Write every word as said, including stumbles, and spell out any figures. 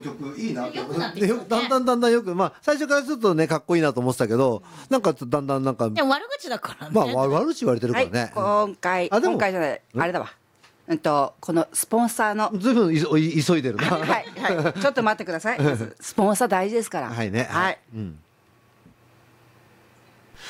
曲いいなって良くなってきたねだんだんだんだんよく、まあ最初からちょっとねかっこいいなと思ってたけど、なんかだんだんなんかでも悪口だからね。 まあわ悪口言われてるかはい、 らね。 今回あでも今回じゃないあれだわ。うんとこのスポンサーのずいぶんい急いでるな。 はいはいちょっと待ってください。まずスポンサー大事ですから。 はいね。 はい。 うん。